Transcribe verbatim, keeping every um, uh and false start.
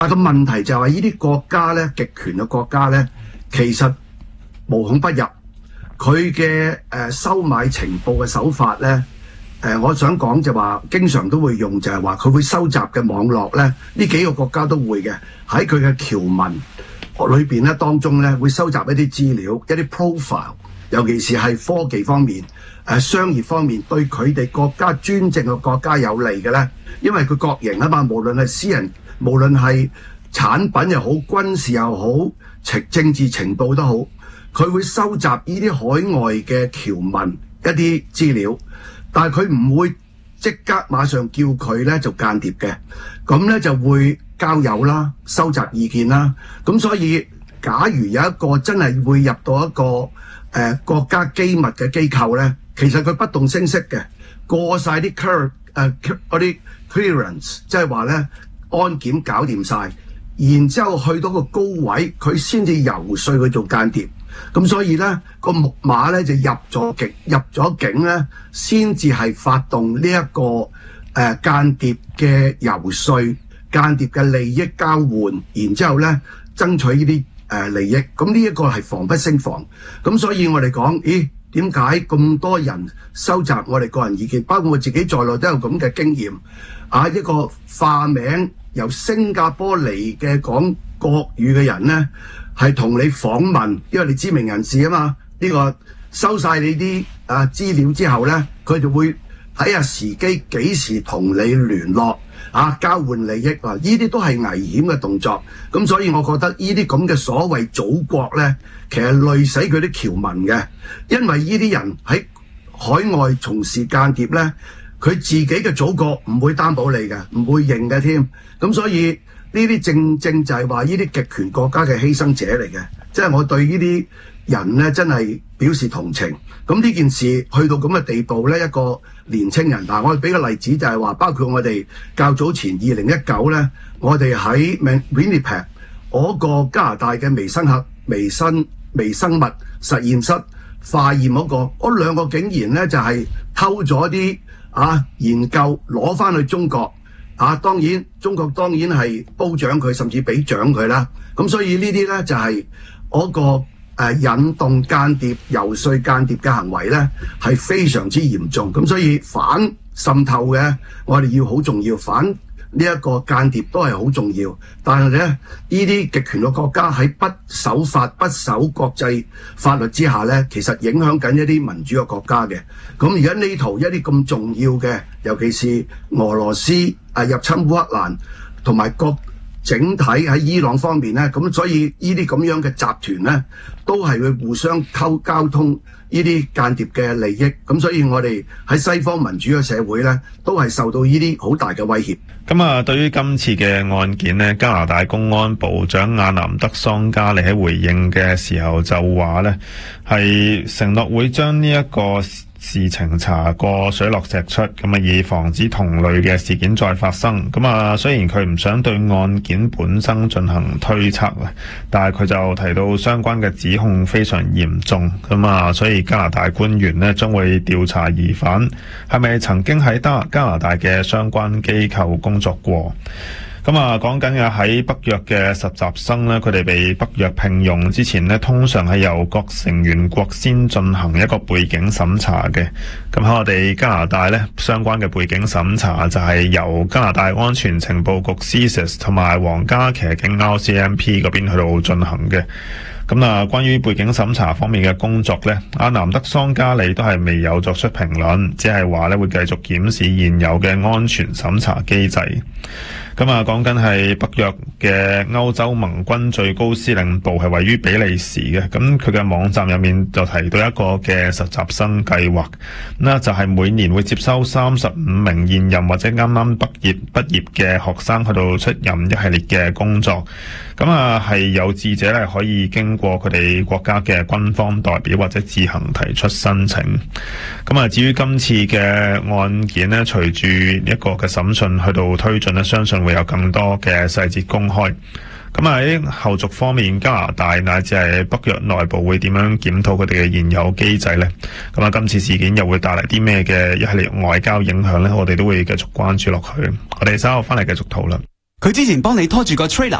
但個問題就係呢啲國家咧，極權嘅國家咧，其實無孔不入。佢嘅誒收買情報嘅手法咧，誒、呃、我想講就話，經常都會用就係話佢會收集嘅網絡咧，呢幾個國家都會嘅，喺佢嘅僑民裏邊咧當中咧會收集一啲資料、一啲 profile， 尤其是係科技方面、誒、呃、商業方面對佢哋國家專政嘅國家有利嘅咧，因為佢國營啊嘛，無論係私人，無論係產品又好、軍事又好、情政治情報都好。佢會收集呢啲海外嘅僑民一啲資料，但係佢唔會即刻馬上叫佢咧做間諜嘅，咁咧就會交友啦、收集意見啦。咁所以，假如有一個真係會入到一個誒、呃、國家機密嘅機構咧，其實佢不動聲色嘅，過晒啲 clear 誒嗰啲 clearance， 即係話咧安檢搞掂晒，然之後去到個高位，佢先至游說佢做間諜。咁所以咧個木馬咧就入咗境，入咗境咧先至係發動呢、這、一個誒、呃、間諜嘅游說、間諜嘅利益交換，然之後咧爭取呢啲誒利益。咁呢一個係防不勝防。咁所以我哋講，咦點解咁多人收集我哋個人意見，包括我自己在內都有咁嘅經驗。啊，一個化名由新加坡嚟嘅講國語嘅人咧。係同你訪問，因為你知名人士啊嘛，呢、這個收晒你啲啊資料之後咧，佢就會睇下時機幾時同你聯絡啊，交換利益啊，呢啲都係危險嘅動作。咁所以我覺得呢啲咁嘅所謂祖國咧，其實累死佢啲僑民嘅，因為呢啲人喺海外從事間諜咧，佢自己嘅祖國唔會擔保你嘅，唔會認嘅添。咁所以呢啲正正就係話呢啲極權國家嘅犧牲者嚟嘅，即係我對呢啲人咧真係表示同情。咁呢件事去到咁嘅地步咧，一個年青人嗱，我哋俾個例子就係話，包括我哋較早前二零一九咧，我哋喺 Winnipeg 嗰個加拿大嘅微生物微生微生物實驗室化驗嗰個，嗰兩個竟然咧就係偷咗啲啊研究攞翻去中國。啊，當然中國當然係褒獎佢，甚至俾獎佢啦。咁所以呢啲咧就係、是、嗰、那個誒、呃、引動間諜、游說間諜嘅行為咧，係非常之嚴重。咁所以反滲透嘅，我哋要好重要，反呢一個間諜都係好重要。但係咧，呢啲極權嘅國家喺不守法、不守國際法律之下咧，其實影響緊一啲民主嘅國家嘅。咁而家呢圖一啲咁重要嘅，尤其是俄羅斯啊入侵烏克蘭，同埋各整體喺伊朗方面咧，咁所以呢啲咁樣嘅集團咧，都係會互相溝交通呢啲間諜嘅利益。咁所以我哋喺西方民主嘅社會咧，都係受到呢啲好大嘅威脅。 咁啊，對於今次嘅案件呢，加拿大公安部長阿南德桑加利喺回應嘅時候就話咧，係承諾會將呢一個事情查個水落石出，咁啊以防止同類嘅事件再發生。咁啊，雖然佢唔想對案件本身進行推測啊，但係佢就提到相關嘅指控非常嚴重，咁啊，所以加拿大官員呢將會調查疑犯係咪曾經喺加加拿大嘅相關機構工作過。咁啊，講緊嘅喺北約嘅實習生咧，佢哋被北約聘用之前咧，通常係由各成員國先進行一個背景審查嘅。咁喺我哋加拿大咧，相關嘅背景審查就係由加拿大安全情報局 C S I S 同埋皇家騎警 R C M P 嗰邊去到進行嘅。咁啊，關於背景審查方面嘅工作咧，阿南德桑加利都係未有作出評論，只係話咧會繼續檢視現有嘅安全審查機制。咁啊，講緊係北約嘅歐洲盟軍最高司令部係位於比利時嘅，咁佢嘅網站入面就提到一個嘅實習生計劃，咁就係每年會接收三十五名現任或者啱啱畢業畢業嘅學生去到出任一系列嘅工作，咁啊係有志者咧可以經過佢哋國家嘅軍方代表或者自行提出申請。咁啊，至於今次嘅案件咧，隨住一個嘅審訊去到推進咧，相信會有更多嘅細節公開。咁喺後續方面，加拿大乃至係北約內部會點樣檢討佢哋嘅現有機制呢？咁啊，今次事件又會帶嚟啲咩嘅一系列外交影響呢？我哋都會繼續關注落去。我哋稍後翻嚟繼續討論。 佢之前幫你拖住個 trailer